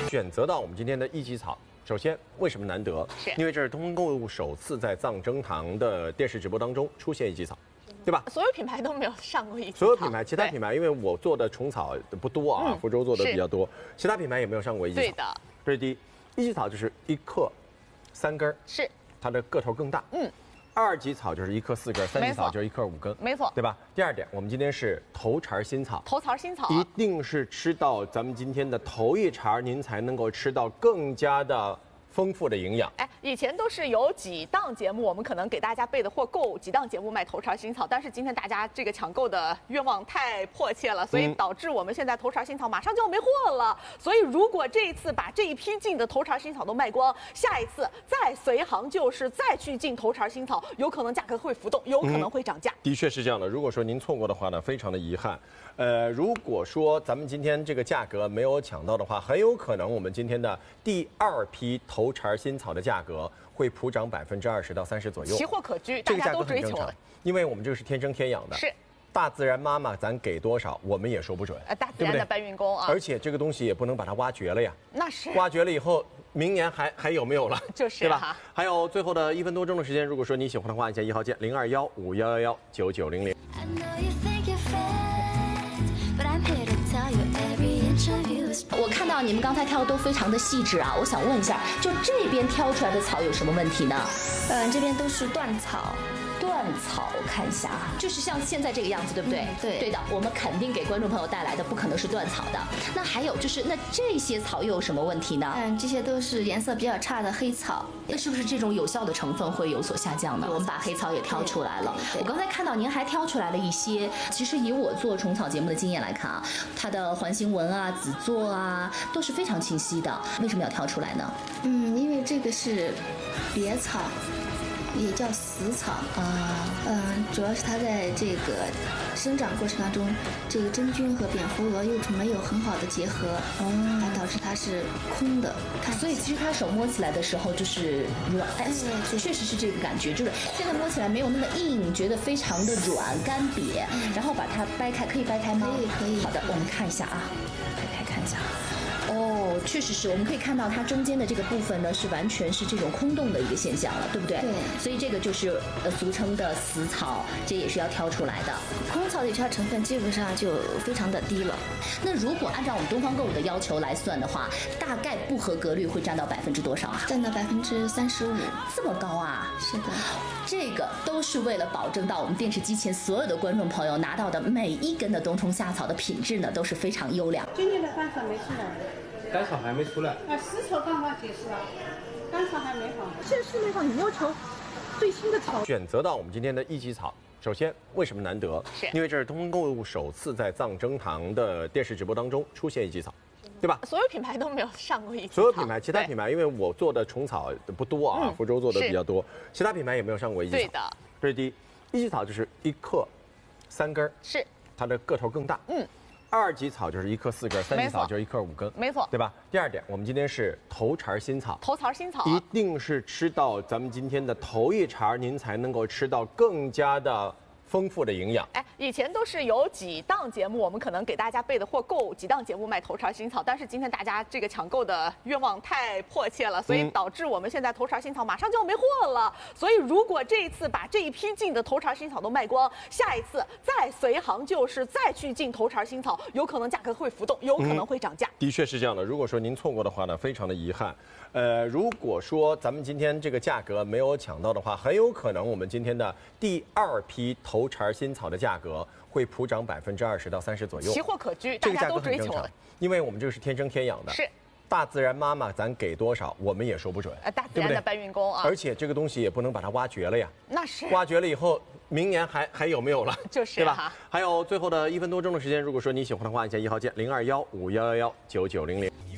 选择到我们今天的一级草。首先，为什么难得？ 是因为这是东风购物首次在藏征堂的电视直播当中出现一级草，对吧？ 所有品牌都没有上过一级草。 所有品牌，其他品牌，因为我做的虫草不多啊，福州做的比较多，其他品牌也没有上过一级草。 对的， 这是第一。一级草就是一克3根， 是它的个头更大。二级草就是一克4根，三级草就是一克5根， 没错， 对吧？第二点，我们今天是头茬新草， 头茬新草一定是吃到咱们今天的头一茬，您才能够吃到更加的丰富的营养。 哎，以前都是有几档节目，我们可能给大家备的货够几档节目卖头茬新草，但是今天大家这个抢购的愿望太迫切了，所以导致我们现在头茬新草马上就要没货了。所以如果这一次把这一批进的头茬新草都卖光，下一次再随行就市，再去进头茬新草，有可能价格会浮动，有可能会涨价。 的确是这样的。如果说您错过的话呢，非常的遗憾。如果说咱们今天这个价格没有抢到的话，很有可能我们今天的第二批头茬新草的价格会普涨20%到30%左右。 奇货可居，大家都追求了。 因为我们这个是天生天养的， 是大自然妈妈，咱给多少我们也说不准。 大自然的搬运工啊， 而且这个东西也不能把它挖掘了呀。 那是挖掘了以后，明年还有没有了？ 就是对吧？还有最后的1分多钟的时间，如果说你喜欢的话，按下1号键0215119900。 我看到你们刚才挑的都非常的细致啊，我想问一下，就这边挑出来的草有什么问题呢？ 这边都是断草。 断草，我看一下啊，就是像现在这个样子，对不对？对的，我们肯定给观众朋友带来的不可能是断草的。那还有就是，那这些草又有什么问题呢？ 这些都是颜色比较差的黑草。 那是不是这种有效的成分会有所下降呢？我们把黑草也挑出来了。我刚才看到您还挑出来了一些，其实以我做虫草节目的经验来看啊，它的环形纹啊、籽座啊都是非常清晰的。为什么要挑出来呢？ 因为这个是别草。也叫死草主要是它在这个生长过程当中，这个真菌和蝙蝠蛾幼虫没有很好的结合，导致它是空的。 所以其实它手摸起来的时候就是软，确实是这个感觉，就是现在摸起来没有那么硬，觉得非常的软干瘪。然后把它掰开，可以掰开吗？ 可以。 好的，我们看一下啊，掰开看一下。哦，确实是，我们可以看到它中间的这个部分呢，是完全是这种空洞的一个现象了，对不对？ 对。 所以这个就是俗称的死草，这也是要挑出来的。 空草的有效成分基本上就非常的低了。 那如果按照我们东方购物的要求来算的话，大概不合格率会占到多少啊？ 占到35%， 这么高啊？ 是的。 这个都是为了保证到我们电视机前所有的观众朋友拿到的每一根的冬虫夏草的品质呢，都是非常优良。 今年的干草没出来。 干草还没出来， 死草刚刚结束了，干草还没放。现在市面上有要求最新的草。 选择到我们今天的一级草，首先为什么难得？因为这是东风购物首次在藏征堂的电视直播当中出现一级草，对吧？ 所有品牌都没有上过一级草。 所有品牌，其他品牌，因为我做的虫草不多啊，福州做的比较多，其他品牌也没有上过一级草。 对的， 这是第一。一级草就是一克3根， 是它的个头更大。二级草就是一克4根，三级草就是一克5根， 没错， 对吧？第二点，我们今天是头茬新草， 头茬新草一定是吃到咱们今天的头一茬，您才能够吃到更加的丰富的营养。 哎，以前都是有几档节目，我们可能给大家备的货够几档节目卖头茬新草，但是今天大家这个抢购的愿望太迫切了，所以导致我们现在头茬新草马上就要没货了。所以如果这一次把这一批进的头茬新草都卖光，下一次再随行就市，再去进头茬新草，有可能价格会浮动，有可能会涨价。 的确是这样的。如果说您错过的话呢，非常的遗憾。如果说咱们今天这个价格没有抢到的话，很有可能我们今天的第二批头茬新草的价格会普涨20%到30%左右。 奇货可居，大家都追求了。 因为我们这个是天生天养的， 是大自然妈妈，咱给多少我们也说不准。 大自然的搬运工啊， 而且这个东西也不能把它挖掘了呀。 那是挖掘了以后，明年还有没有了？ 就是对吧？还有最后的1分多钟的时间，如果说你喜欢的话，按下1号键0215119900。